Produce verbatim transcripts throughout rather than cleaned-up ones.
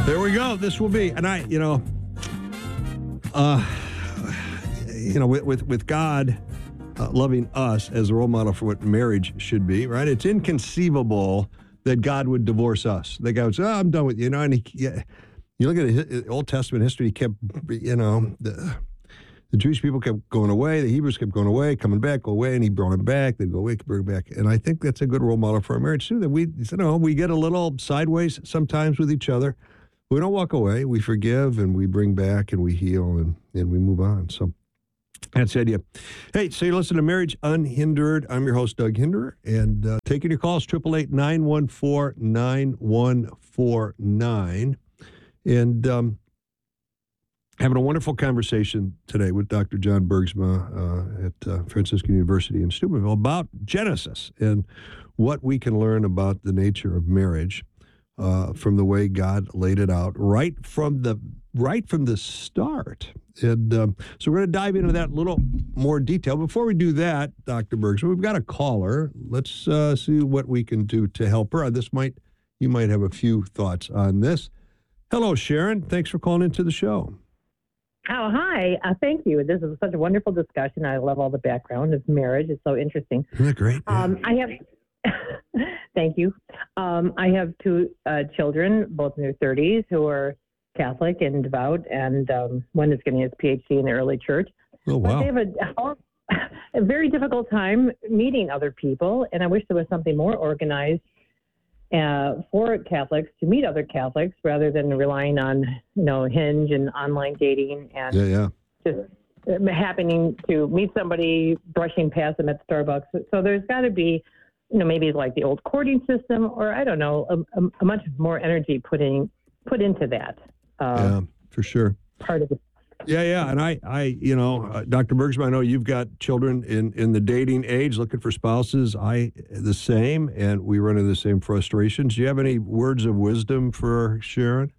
There we go. This will be, and I, you know, uh, you know, with with, with God uh, loving us as a role model for what marriage should be, right? It's inconceivable that God would divorce us. That God would say, "Oh, I'm done with you." You know, and he, yeah, you look at his Old Testament history. He kept, you know, the the Jewish people kept going away. The Hebrews kept going away, coming back, go away, and he brought them back. They'd go away, bring them back. And I think that's a good role model for our marriage too. That we, you know, we get a little sideways sometimes with each other. We don't walk away. We forgive and we bring back and we heal and, and we move on. So that's the idea. Hey, so you listen to Marriage Unhindered. I'm your host, Doug Hinderer, and uh, taking your calls, eight eight eight, nine one four, nine one four nine. And um, having a wonderful conversation today with Doctor John Bergsma uh, at uh, Franciscan University in Steubenville about Genesis and what we can learn about the nature of marriage. Uh, from the way God laid it out right from the right from the start. And um, so we're going to dive into that a little more detail. Before we do that, Doctor Bergs, we've got a caller. Let's uh, see what we can do to help her. This might you might have a few thoughts on this. Hello, Sharon. Thanks for calling into the show. Oh, hi. Uh, thank you. This is such a wonderful discussion. I love all the background of marriage. It's so interesting. Isn't that great? Um, I have... Thank you. Um, I have two uh, children, both in their thirties, who are Catholic and devout, and um, one is getting his P H D in the early church. Oh, wow. But they have a, a very difficult time meeting other people, and I wish there was something more organized uh, for Catholics to meet other Catholics rather than relying on, you know, Hinge and online dating and yeah, yeah. just happening to meet somebody, brushing past them at Starbucks. So there's got to be, you know, maybe like the old courting system, or I don't know, a, a, a much more energy putting put into that. Um, yeah, for sure. Part of it. Yeah, yeah, and I, I, you know, uh, Doctor Bergsma, I know you've got children in, in the dating age, looking for spouses. I the same, and we run into the same frustrations. Do you have any words of wisdom for Sharon?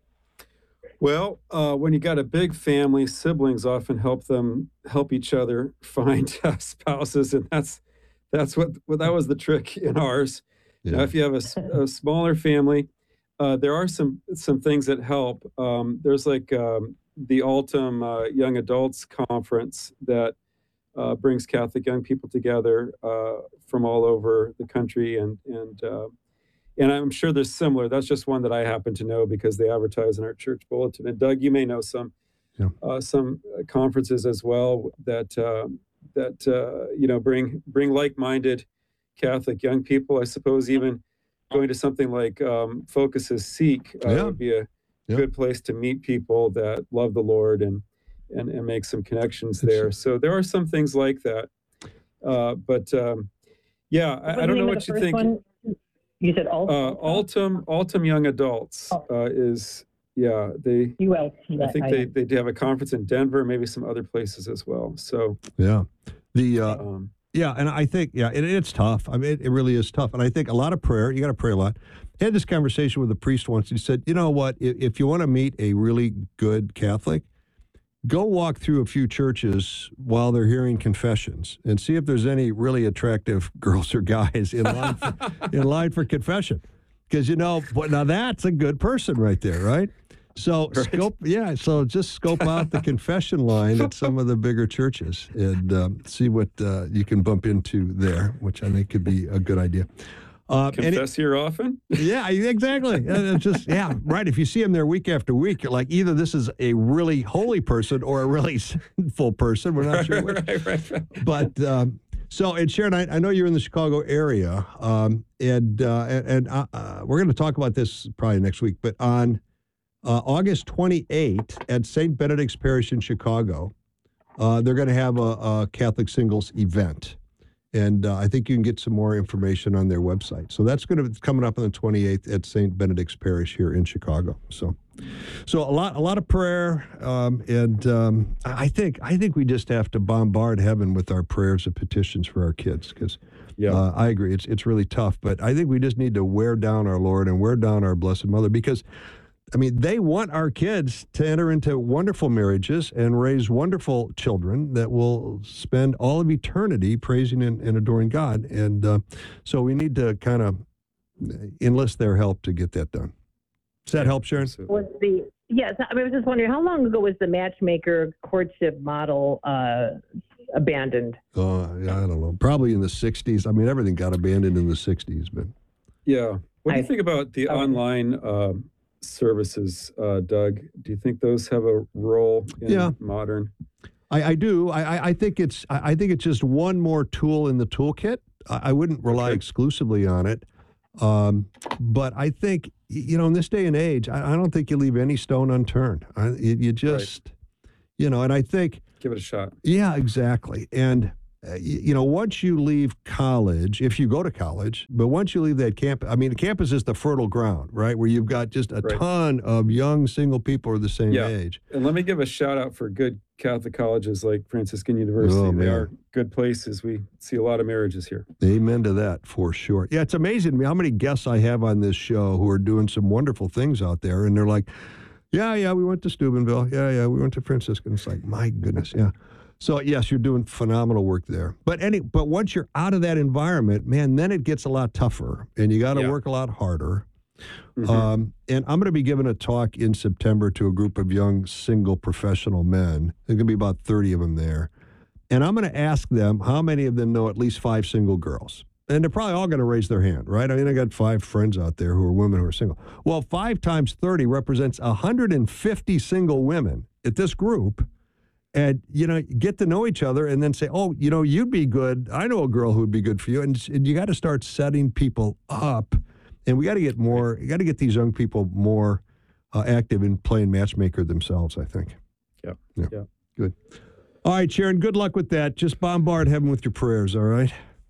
Well, uh, when you got a big family, siblings often help them help each other find uh, spouses, and that's. That's what, well, that was the trick in ours. Yeah. Now, if you have a, a smaller family, uh, there are some some things that help. Um, there's like um, the Altum uh, Young Adults Conference that uh, brings Catholic young people together uh, from all over the country, and and uh, and I'm sure there's similar. That's just one that I happen to know because they advertise in our church bulletin. And Doug, you may know some yeah. uh, some conferences as well that. Uh, that, uh, you know, bring bring like-minded Catholic young people. I suppose even going to something like um, Focus's Seek uh, yeah. would be a yeah. good place to meet people that love the Lord and and, and make some connections there. So there are some things like that. Uh, but, um, yeah, I, I don't know what you think. One? You said Altum? Uh, Altum, Altum Young Adults oh. uh, is... Yeah, they. U L T, I think I, they, they do have a conference in Denver, maybe some other places as well. So yeah, the uh, um, yeah, and I think yeah, it, it's tough. I mean, it, it really is tough, and I think a lot of prayer. You got to pray a lot. I had this conversation with a priest once. He said, you know what? If, if you want to meet a really good Catholic, go walk through a few churches while they're hearing confessions and see if there's any really attractive girls or guys in line for, in line for confession. Because, you know, now that's a good person right there, right? So right. scope, yeah. So just scope out the confession line at some of the bigger churches and um, see what uh, you can bump into there, which I think could be a good idea. Uh, Confess it, here often? Yeah, exactly. It's just yeah, right. If you see them there week after week, you're like either this is a really holy person or a really sinful person. We're not sure which. right, right, right. But. Um, So, and Sharon, I, I know you're in the Chicago area, um, and uh, and, and uh, uh, we're going to talk about this probably next week. But on uh, August twenty-eighth at Saint Benedict's Parish in Chicago, uh, they're going to have a, a Catholic singles event, and uh, I think you can get some more information on their website. So that's going to be coming up on the twenty-eighth at Saint Benedict's Parish here in Chicago. So. So a lot, a lot of prayer, um, and um, I think, I think we just have to bombard heaven with our prayers and petitions for our kids. Because, yeah, uh, I agree, it's it's really tough. But I think we just need to wear down our Lord and wear down our Blessed Mother, because, I mean, they want our kids to enter into wonderful marriages and raise wonderful children that will spend all of eternity praising and, and adoring God. And uh, so we need to kind of enlist their help to get that done. Does that help, Sharon? Absolutely. Was the yes? I, mean, I was just wondering how long ago was the matchmaker courtship model uh, abandoned? Uh, yeah, I don't know. Probably in the sixties. I mean, everything got abandoned in the sixties, but Yeah. What do you I- think about the okay. online um, services, uh, Doug? Do you think those have a role in Yeah. modern? I, I do. I, I- I think it's. I I think it's just one more tool in the toolkit. I, I wouldn't rely Okay. exclusively on it, um, but I think y- you know, in this day and age, I, I don't think you leave any stone unturned. I, you, you just, you know, and I think, Give it a shot. yeah, exactly. And uh, y- you know, once you leave college, if you go to college, but once you leave that campus, I mean, the campus is the fertile ground, right, where you've got just a Right. ton of young single people who are the same Yeah. age. And let me give a shout out for good Catholic colleges like Franciscan University. Oh, they man. are good places. We see a lot of marriages here. Amen to that, for sure. Yeah, it's amazing to me how many guests I have on this show who are doing some wonderful things out there, and they're like, yeah, yeah, we went to Steubenville. Yeah, yeah, we went to Franciscan. It's like, my goodness, yeah. So, yes, you're doing phenomenal work there. But any, but once you're out of that environment, man, then it gets a lot tougher, and you got to Yeah. work a lot harder. Mhm. Um, and I'm going to be giving a talk in September to a group of young single professional men. There's going to be about thirty of them there. And I'm going to ask them how many of them know at least five single girls. And they're probably all going to raise their hand, right? I mean, I got five friends out there who are women who are single. Well, five times thirty represents one hundred fifty single women at this group. And, you know, get to know each other and then say, oh, you know, you'd be good. I know a girl who would be good for you. And, and you got to start setting people up. And we got to get more, you got to get these young people more uh, active in playing matchmaker themselves, I think. Yeah. Yeah. Yeah. Good. All right, Sharon, good luck with that. Just bombard heaven with your prayers, all right?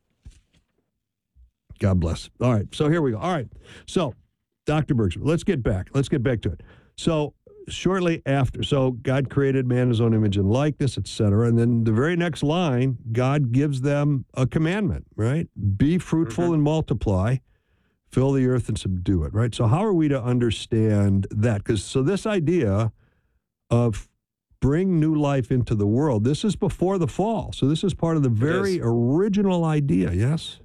God bless. All right, so here we go. All right, so Doctor Bergson, let's get back. Let's get back to it. So shortly after, so God created man in his own image and likeness, et cetera. And then the very next line, God gives them a commandment, right? Be fruitful Mhm. and multiply, fill the earth and subdue it, right? So how are we to understand that? Because so this idea of bring new life into the world, this is before the fall. So this is part of the very is. original idea, yes?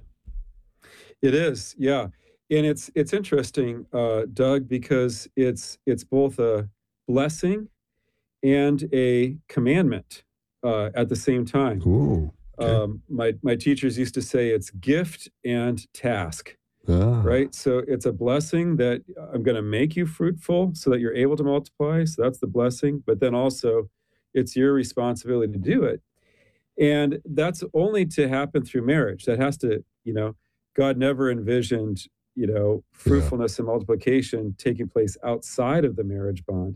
It is, yeah, and it's it's interesting, uh, Doug, because it's it's both a blessing and a commandment uh, at the same time. Ooh. Okay. Um, my my teachers used to say it's gift and task, Ah. right? So it's a blessing that I'm going to make you fruitful so that you're able to multiply. So that's the blessing, but then also it's your responsibility to do it, and that's only to happen through marriage. That has to, you know. God never envisioned, you know, fruitfulness and multiplication taking place outside of the marriage bond.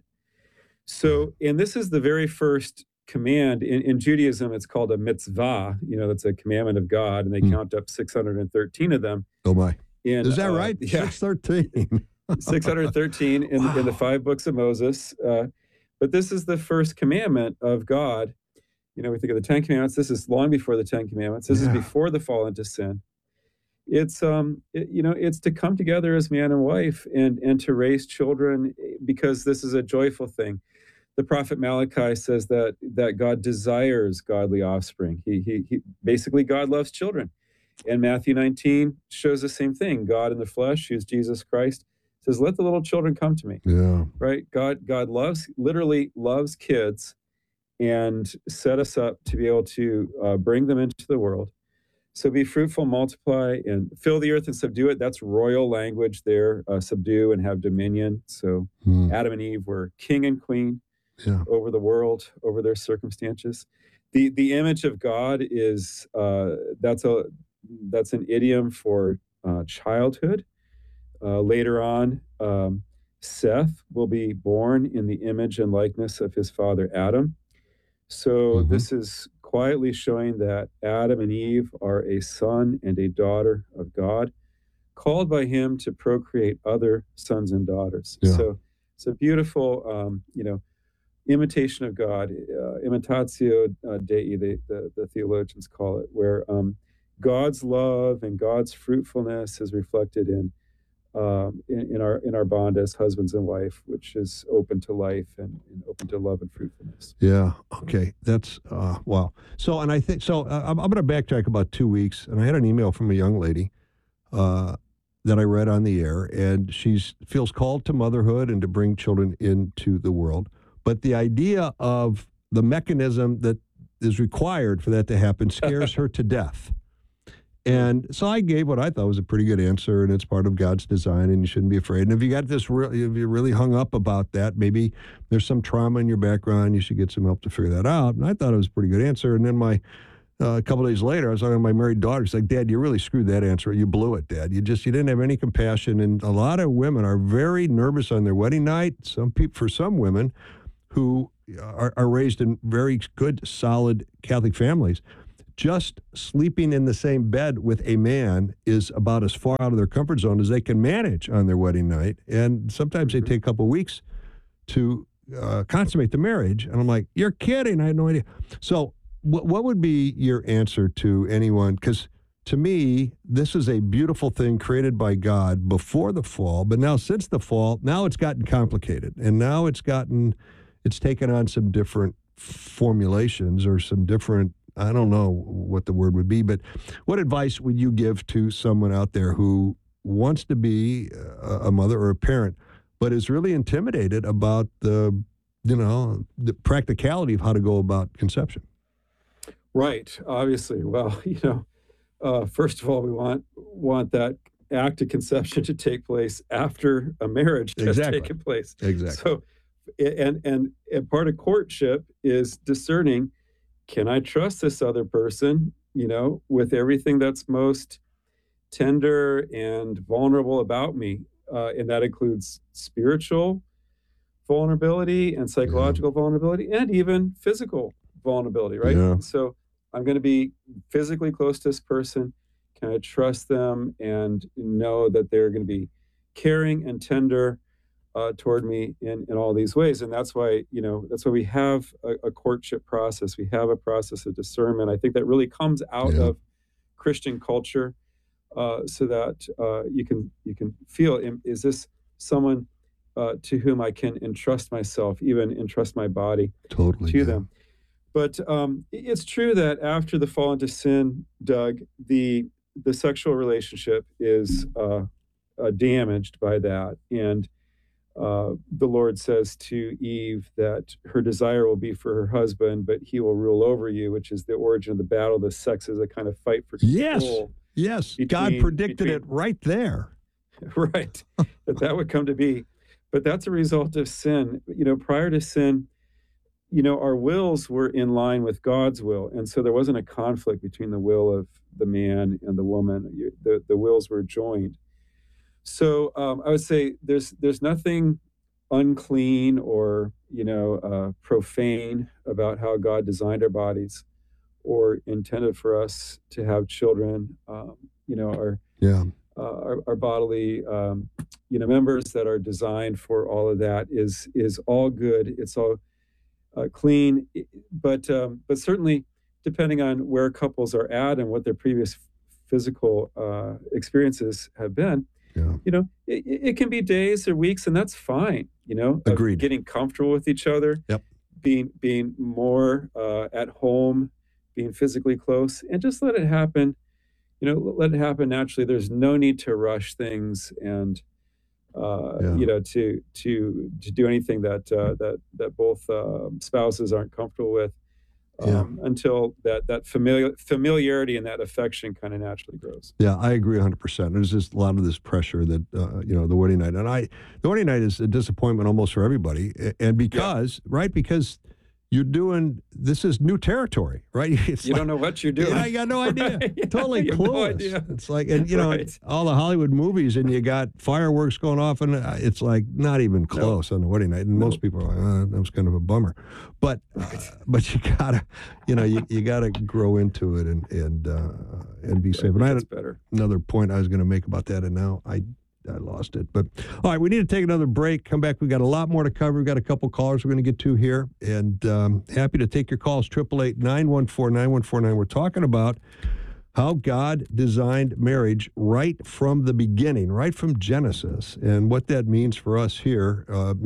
So, and this is the very first command in, in Judaism. It's called a mitzvah. You know, that's a commandment of God, and they Hmm. count up six hundred thirteen of them. Oh, my. In, Is that uh, right? Yeah, six thirteen. six hundred thirteen in, Wow. in the five books of Moses. Uh, but this is the first commandment of God. You know, we think of the Ten Commandments. This is long before the Ten Commandments. This Yeah. is before the fall into sin. It's um, it, you know, it's to come together as man and wife and and to raise children because this is a joyful thing. The prophet Malachi says that that God desires godly offspring. He he, he basically God loves children, and Matthew nineteen shows the same thing. God in the flesh, who's Jesus Christ, says, "Let the little children come to me." Yeah. Right? God God loves literally loves kids, and set us up to be able to uh, bring them into the world. So be fruitful, multiply, and fill the earth and subdue it. That's royal language there. Uh, subdue and have dominion. So Hmm. Adam and Eve were king and queen Yeah. over the world, over their circumstances. The the image of God is uh, that's a that's an idiom for uh, childhood. Uh, later on, um, Seth will be born in the image and likeness of his father Adam. So Mhm. this is quietly showing that Adam and Eve are a son and a daughter of God, called by him to procreate other sons and daughters. Yeah. So it's a beautiful, um, you know, imitation of God, uh, imitatio uh, Dei, the, the, the theologians call it, where um, God's love and God's fruitfulness is reflected in um, in, in our in our bond as husbands and wife, which is open to life and, and open to love and fruitfulness. Yeah. Okay. That's uh, wow. So, and I think so. Uh, I'm, I'm going to backtrack about two weeks, and I had an email from a young lady uh, that I read on the air, and she feels called to motherhood and to bring children into the world. But the idea of the mechanism that is required for that to happen scares her to death. And so I gave what I thought was a pretty good answer, and it's part of God's design, and you shouldn't be afraid. And if you got this, re- if you're really hung up about that, maybe there's some trauma in your background, you should get some help to figure that out. And I thought it was a pretty good answer. And then my uh, a couple of days later, I was talking to my married daughter. She's like, "Dad, you really screwed that answer. You blew it, Dad. You just you didn't have any compassion." And a lot of women are very nervous on their wedding night. Some people, for some women, who are, are raised in very good, solid Catholic families, just sleeping in the same bed with a man is about as far out of their comfort zone as they can manage on their wedding night. And sometimes they take a couple of weeks to uh, consummate the marriage. And I'm like, you're kidding. I had no idea. So what, what would be your answer to anyone? Because to me, this is a beautiful thing created by God before the fall. But now since the fall, now it's gotten complicated. And now it's gotten, it's taken on some different formulations or some different, I don't know what the word would be, but what advice would you give to someone out there who wants to be a, a mother or a parent, but is really intimidated about the, you know, the practicality of how to go about conception? Right. Obviously. Well, you know, uh, first of all, we want want that act of conception to take place after a marriage has Exactly. taken place. Exactly. So, and and and part of courtship is discerning, can I trust this other person, you know, with everything that's most tender and vulnerable about me? Uh, and that includes spiritual vulnerability and psychological yeah. vulnerability and even physical vulnerability, right? Yeah. So I'm going to be physically close to this person. Can I trust them and know that they're going to be caring and tender Uh, toward me in, in all these ways? And that's why, you know, that's why we have a, a courtship process. We have a process of discernment. I think that really comes out Yeah. of Christian culture, uh, so that uh, you can you can feel, is this someone uh, to whom I can entrust myself, even entrust my body Totally. to Yeah. them. But um, it's true that after the fall into sin, Doug, the the sexual relationship is uh, uh, damaged by that. And Uh, the Lord says to Eve that her desire will be for her husband, but he will rule over you, which is the origin of the battle. The sex is a kind of fight for Yes. control. Yes. between- God predicted between- it right there. Right. that that would come to be. But that's a result of sin. You know, prior to sin, you know, our wills were in line with God's will. And so there wasn't a conflict between the will of the man and the woman. You, the, the wills were joined. So um, I would say there's there's nothing unclean or, you know, uh, profane about how God designed our bodies or intended for us to have children. Um, you know, our, Yeah. uh, our our bodily um, you know members that are designed for all of that is is all good. It's all uh, clean, but um, but certainly depending on where couples are at and what their previous physical uh, experiences have been. Yeah. You know, it, it can be days or weeks, and that's fine. You know, of Agreed. getting comfortable with each other, Yep. being being more uh, at home, being physically close, and just let it happen. You know, let it happen naturally. There's no need to rush things, and uh, Yeah. you know, to to to do anything that uh, that that both uh, spouses aren't comfortable with. Um, Yeah. Until that that familiar familiarity and that affection kind of naturally grows. Yeah, I agree one hundred percent. There's just a lot of this pressure that, uh, you know, the wedding night. And I, the wedding night is a disappointment almost for everybody. A- And because, right, because you're doing, this is new territory, right? It's You like, don't know what you're doing. Yeah, I got no idea. Right. Yeah, Totally you have no clueless. idea. It's like, and you know, Right. all the Hollywood movies, and you got fireworks going off, and uh, it's like not even close on the wedding night. And No. most people are like, oh, that was kind of a bummer. But, uh, but you gotta, you know, you, you gotta grow into it and and uh, and be safe. And I had It's better. another point I was going to make about that, and now I I lost it. But all right, we need to take another break. Come back. We've got a lot more to cover. We've got a couple callers we're going to get to here, and um, happy to take your calls. Triple eight nine one four nine one four nine. We're talking about how God designed marriage right from the beginning, right from Genesis, and what that means for us here. Uh, you know,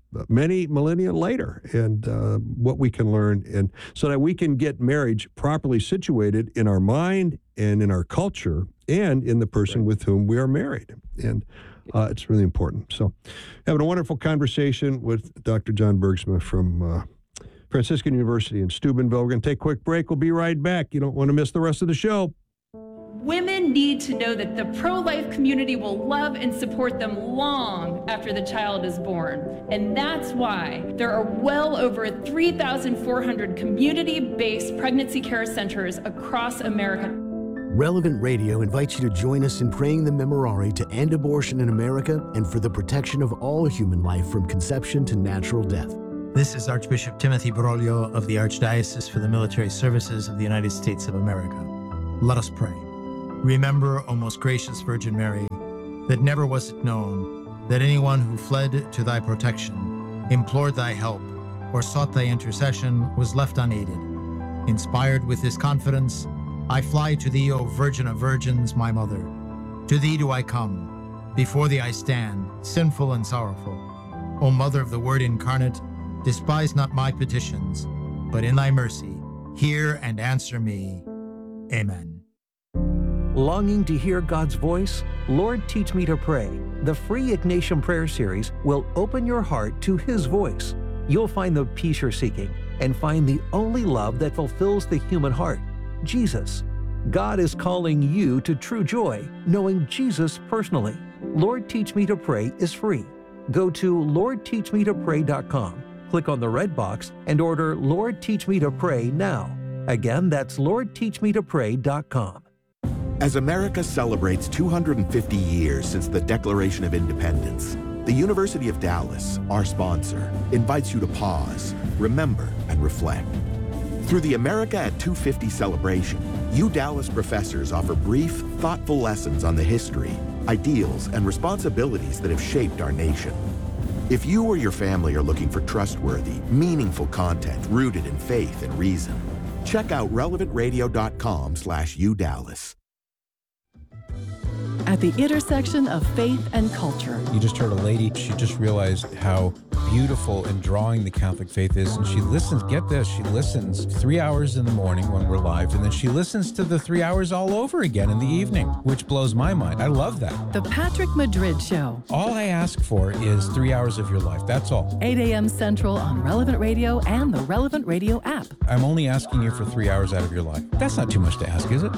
many millennia later, and uh, what we can learn, and so that we can get marriage properly situated in our mind and in our culture and in the person Right. with whom we are married. And uh, it's really important. So having a wonderful conversation with Doctor John Bergsma from uh, Franciscan University in Steubenville. We're going to take a quick break. We'll be right back. You don't want to miss the rest of the show. Women need to know that the pro-life community will love and support them long after the child is born. And that's why there are well over three thousand four hundred community-based pregnancy care centers across America. Relevant Radio invites you to join us in praying the Memorare to end abortion in America and for the protection of all human life from conception to natural death. This is Archbishop Timothy Broglio of the Archdiocese for the Military Services of the United States of America. Let us pray. Remember, O most gracious Virgin Mary, that never was it known that anyone who fled to thy protection, implored thy help, or sought thy intercession was left unaided. Inspired with this confidence, I fly to thee, O Virgin of Virgins, my mother. To thee do I come. Before thee I stand, sinful and sorrowful. O Mother of the Word incarnate, despise not my petitions, but in thy mercy, hear and answer me. Amen. Longing to hear God's voice? Lord, Teach Me to Pray. The free Ignatian Prayer Series will open your heart to His voice. You'll find the peace you're seeking and find the only love that fulfills the human heart, Jesus. God is calling you to true joy, knowing Jesus personally. Lord, Teach Me to Pray is free. Go to lord teach me to pray dot com, click on the red box, and order Lord, Teach Me to Pray now. Again, that's lord teach me to pray dot com. As America celebrates two hundred fifty years since the Declaration of Independence, the University of Dallas, our sponsor, invites you to pause, remember, and reflect. Through the America at two fifty celebration, U Dallas professors offer brief, thoughtful lessons on the history, ideals, and responsibilities that have shaped our nation. If you or your family are looking for trustworthy, meaningful content rooted in faith and reason, check out relevant radio dot com slash U Dallas. At the intersection of faith and culture. You just heard a lady, she just realized how beautiful and drawing the Catholic faith is, and she listens, get this, she listens three hours in the morning when we're live, and then she listens to the three hours all over again in the evening, which blows my mind. I love that. The Patrick Madrid Show. All I ask for is three hours of your life, that's all. eight a.m. Central on Relevant Radio and the Relevant Radio app. I'm only asking you for three hours out of your life. That's not too much to ask, is it?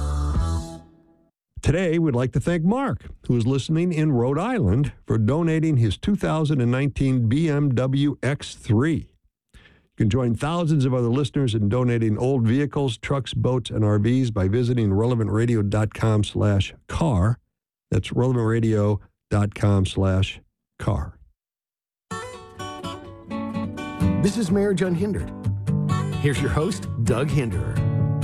Today, we'd like to thank Mark, who is listening in Rhode Island, for donating his two thousand nineteen B M W X three. You can join thousands of other listeners in donating old vehicles, trucks, boats, and R Vs by visiting relevant radio dot com slash car. That's relevant radio dot com slash car. This is Marriage Unhindered. Here's your host, Doug Hinderer.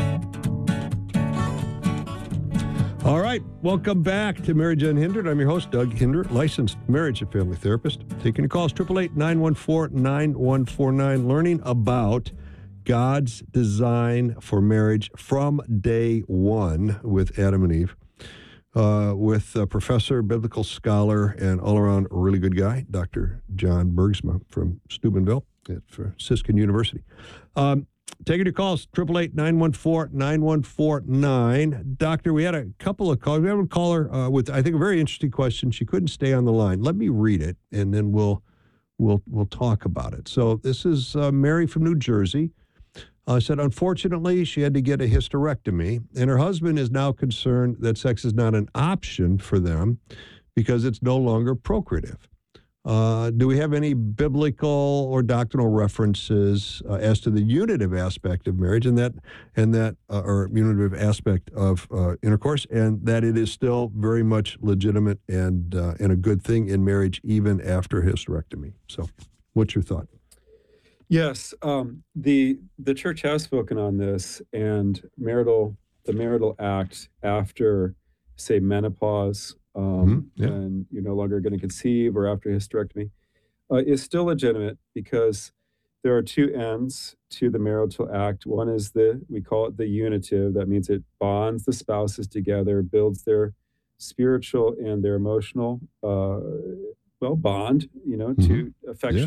All right, welcome back to Marriage Unhindered. I'm your host, Doug Hinder, licensed marriage and family therapist. Taking your calls, eight eight eight, nine one four, nine one four nine, learning about God's design for marriage from day one with Adam and Eve, uh, with uh, professor, biblical scholar, and all-around really good guy, Doctor John Bergsma from Steubenville at Franciscan University. Um, Taking your calls, eight eight eight, nine one four, nine one four nine. Doctor, we had a couple of calls. We had a caller uh, with, I think, a very interesting question. She couldn't stay on the line. Let me read it, and then we'll we'll we'll talk about it. So this is uh, Mary from New Jersey. Uh, said, unfortunately, she had to get a hysterectomy, and her husband is now concerned that sex is not an option for them because it's no longer procreative. Uh, do we have any biblical or doctrinal references uh, as to the unitive aspect of marriage and that, and that, uh, or unitive aspect of uh, intercourse, and that it is still very much legitimate and uh, and a good thing in marriage even after hysterectomy? So, what's your thought? Yes, um, the the church has spoken on this, and marital the marital act after, say, menopause. Um, mm-hmm. yeah. And you're no longer going to conceive, or after hysterectomy, uh, is still legitimate because there are two ends to the marital act. One is the, we call it the unitive. That means it bonds the spouses together, builds their spiritual and their emotional, uh, well, bond, you know, mm-hmm. to affection.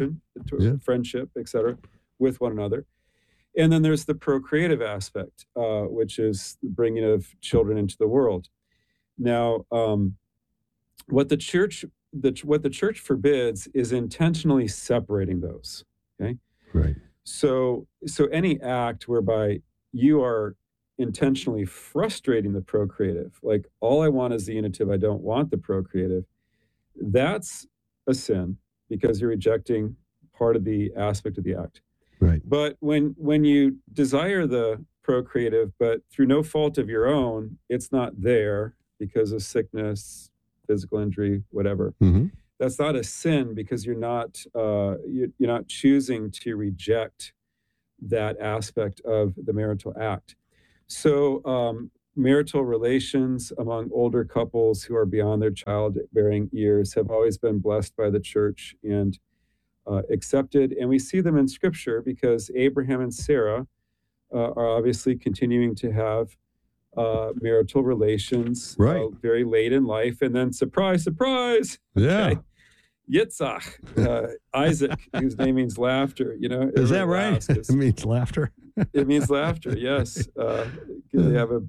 to Yeah. friendship, et cetera, with one another. And then there's the procreative aspect, uh, which is the bringing of children into the world. Now, um, what the church the, what the church forbids is intentionally separating those. Okay, Right. so so any act whereby you are intentionally frustrating the procreative, like all I want is the unitive, I don't want the procreative, that's a sin because you're rejecting part of the aspect of the act. Right. But when when you desire the procreative, but through no fault of your own, it's not there because of sickness, physical injury, whatever. Mm-hmm. That's not a sin because you're not uh, you, you're not choosing to reject that aspect of the marital act. So um, marital relations among older couples who are beyond their childbearing years have always been blessed by the church and uh, accepted. And we see them in Scripture because Abraham and Sarah uh, are obviously continuing to have uh, marital relations Right. uh, very late in life. And then surprise, surprise, Yeah. okay, Yitzhak, uh, Isaac, whose name means laughter, you know. Is that everyone right? laughs 'cause It means laughter. it means laughter, yes. Uh, they have a